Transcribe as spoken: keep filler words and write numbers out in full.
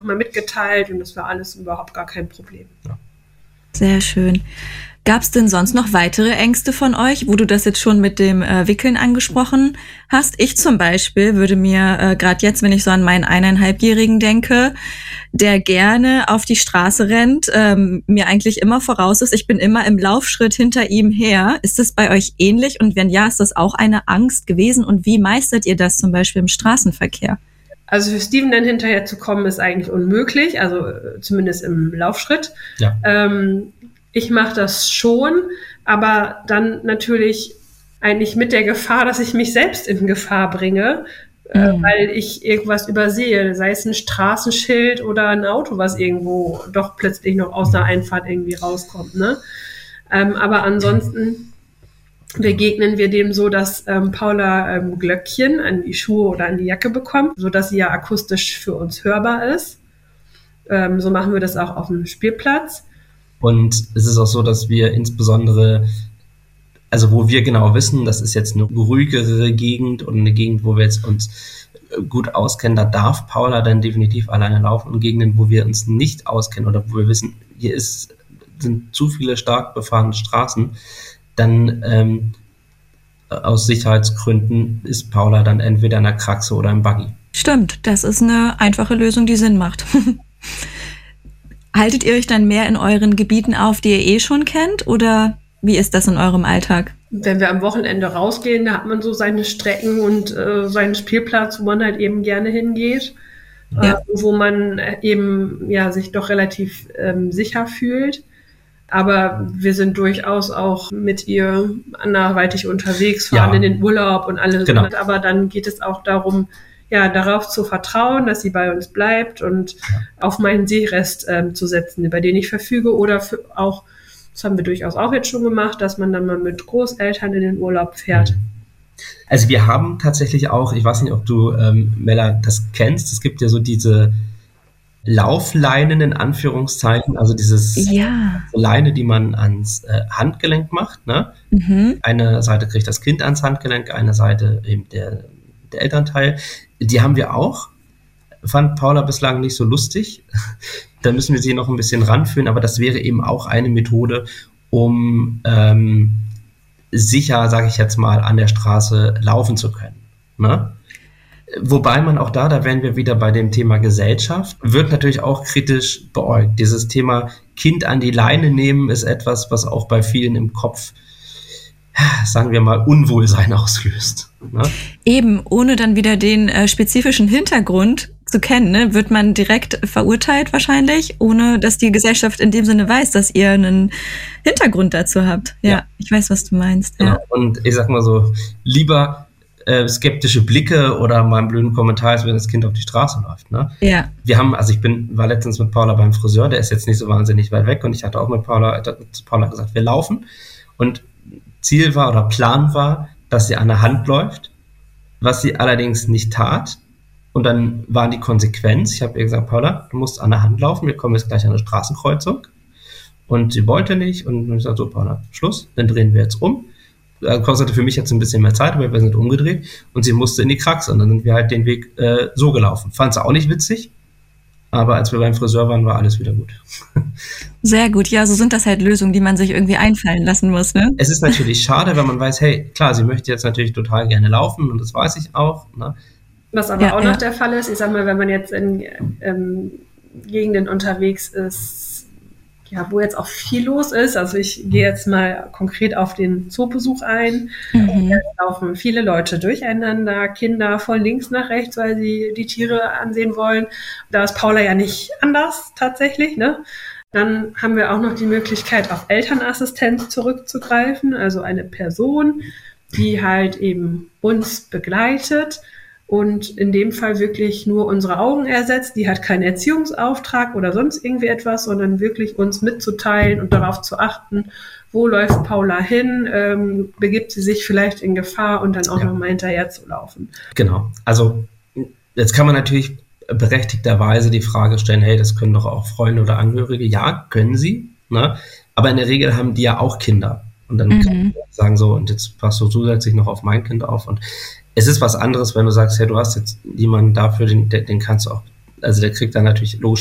mal mitgeteilt und das war alles überhaupt gar kein Problem. Ja. Sehr schön. Gab es denn sonst noch weitere Ängste von euch, wo du das jetzt schon mit dem äh, Wickeln angesprochen hast? Ich zum Beispiel würde mir äh, gerade jetzt, wenn ich so an meinen eineinhalbjährigen denke, der gerne auf die Straße rennt, ähm, mir eigentlich immer voraus ist, ich bin immer im Laufschritt hinter ihm her. Ist das bei euch ähnlich? Und wenn ja, ist das auch eine Angst gewesen? Und wie meistert ihr das zum Beispiel im Straßenverkehr? Also für Steven dann hinterher zu kommen, ist eigentlich unmöglich, also zumindest im Laufschritt. Ja. Ähm, ich mache das schon, aber dann natürlich eigentlich mit der Gefahr, dass ich mich selbst in Gefahr bringe, mhm. äh, weil ich irgendwas übersehe, sei es ein Straßenschild oder ein Auto, was irgendwo doch plötzlich noch aus einer Einfahrt irgendwie rauskommt. Ne? Ähm, aber ansonsten begegnen wir dem so, dass ähm, Paula ähm, Glöckchen an die Schuhe oder an die Jacke bekommt, sodass sie ja akustisch für uns hörbar ist. Ähm, so machen wir das auch auf dem Spielplatz. Und es ist auch so, dass wir insbesondere, also wo wir genau wissen, das ist jetzt eine ruhigere Gegend und eine Gegend, wo wir jetzt uns gut auskennen, da darf Paula dann definitiv alleine laufen. Und Gegenden, wo wir uns nicht auskennen oder wo wir wissen, hier ist, sind zu viele stark befahrene Straßen, dann ähm, aus Sicherheitsgründen ist Paula dann entweder in der Kraxe oder im Buggy. Stimmt, das ist eine einfache Lösung, die Sinn macht. Haltet ihr euch dann mehr in euren Gebieten auf, die ihr eh schon kennt, oder wie ist das in eurem Alltag? Wenn wir am Wochenende rausgehen, da hat man so seine Strecken und äh, seinen Spielplatz, wo man halt eben gerne hingeht, ja. äh, wo man eben ja sich doch relativ ähm, sicher fühlt. Aber wir sind durchaus auch mit ihr anderweitig unterwegs, fahren ja. in den Urlaub und alles. Genau. Aber dann geht es auch darum, ja, darauf zu vertrauen, dass sie bei uns bleibt und ja. auf meinen Seerest ähm, zu setzen, über den ich verfüge. Oder für auch, das haben wir durchaus auch jetzt schon gemacht, dass man dann mal mit Großeltern in den Urlaub fährt. Also wir haben tatsächlich auch, ich weiß nicht, ob du, ähm, Mella, das kennst, es gibt ja so diese Laufleinen in Anführungszeichen, also dieses ja. Leine, die man ans äh, Handgelenk macht. Ne? Mhm. Eine Seite kriegt das Kind ans Handgelenk, eine Seite eben der, der Elternteil. Die haben wir auch. Fand Paula bislang nicht so lustig. Da müssen wir sie noch ein bisschen ranführen, aber das wäre eben auch eine Methode, um ähm, sicher, sage ich jetzt mal, an der Straße laufen zu können. Ne? Wobei man auch da, da wären wir wieder bei dem Thema Gesellschaft, wird natürlich auch kritisch beäugt. Dieses Thema Kind an die Leine nehmen ist etwas, was auch bei vielen im Kopf, sagen wir mal, Unwohlsein auslöst. Ne? Eben, ohne dann wieder den äh, spezifischen Hintergrund zu kennen, ne, wird man direkt verurteilt wahrscheinlich, ohne dass die Gesellschaft in dem Sinne weiß, dass ihr einen Hintergrund dazu habt. Ja, ja. Ich weiß, was du meinst. Genau. Ja. Und ich sag mal so, lieber äh, skeptische Blicke oder mal einen blöden Kommentar, als wenn das Kind auf die Straße läuft. Ne? Ja. Wir haben, also ich bin, war letztens mit Paula beim Friseur, der ist jetzt nicht so wahnsinnig weit weg und ich hatte auch mit Paula, zu Paula gesagt, wir laufen und Ziel war oder Plan war, dass sie an der Hand läuft, was sie allerdings nicht tat. Und dann war die Konsequenz, ich habe ihr gesagt, Paula, du musst an der Hand laufen, wir kommen jetzt gleich an eine Straßenkreuzung. Und sie wollte nicht und ich sagte so, Paula, Schluss, dann drehen wir jetzt um. Das kostete für mich jetzt ein bisschen mehr Zeit, aber wir sind umgedreht und sie musste in die Kraxe und dann sind wir halt den Weg äh, so gelaufen. Fand sie auch nicht witzig, aber als wir beim Friseur waren, war alles wieder gut. Sehr gut, ja, so sind das halt Lösungen, die man sich irgendwie einfallen lassen muss, ne? Es ist natürlich schade, wenn man weiß, hey, klar, sie möchte jetzt natürlich total gerne laufen und das weiß ich auch, ne? Was aber ja, auch ja. noch der Fall ist, ich sag mal, wenn man jetzt in ähm, Gegenden unterwegs ist, ja, wo jetzt auch viel los ist, also ich gehe jetzt mal konkret auf den Zoobesuch ein, mhm. da laufen viele Leute durcheinander, Kinder von links nach rechts, weil sie die Tiere ansehen wollen. Da ist Paula ja nicht anders tatsächlich, ne? Dann haben wir auch noch die Möglichkeit, auf Elternassistenz zurückzugreifen, also eine Person, die halt eben uns begleitet und in dem Fall wirklich nur unsere Augen ersetzt. Die hat keinen Erziehungsauftrag oder sonst irgendwie etwas, sondern wirklich uns mitzuteilen und darauf zu achten, wo läuft Paula hin, ähm, begibt sie sich vielleicht in Gefahr und dann auch ja. nochmal hinterher zu laufen. Genau, also jetzt kann man natürlich berechtigterweise die Frage stellen, hey, das können doch auch Freunde oder Angehörige. Ja, können sie, ne? Aber in der Regel haben die ja auch Kinder. Und dann mhm. kann man sagen so, und jetzt passt du zusätzlich noch auf mein Kind auf. Und es ist was anderes, wenn du sagst, hey, du hast jetzt jemanden dafür, den, den kannst du auch also der kriegt dann natürlich logisch